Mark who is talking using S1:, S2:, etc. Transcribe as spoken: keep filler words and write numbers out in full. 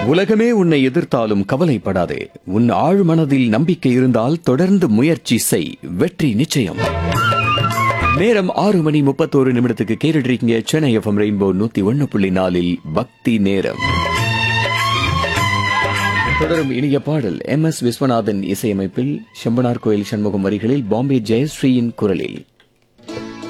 S1: உலகமே உன்னை எதிர்த்தாலும் கவலைப்படாதே. உன் ஆழ் மனதில் நம்பிக்கை இருந்தால் தொடர்ந்து முயற்சி செய், வெற்றி நிச்சயம். நேரம் ஆறு மணி முப்பத்தோரு நிமிடத்துக்கு கேட்டுட்டு இருக்கீங்க சென்னை எஃப்எம் ரெயின்போ நூத்தி ஒன்னு புள்ளி நாலில் பக்தி நேரம். தொடரும் இனிய பாடல் எம் எஸ் விஸ்வநாதன் இசையமைப்பில் செம்பனார் கோயில் சண்முகம் வரிகளில் பாம்பே ஜெயஸ்ரீயின் குரலில்.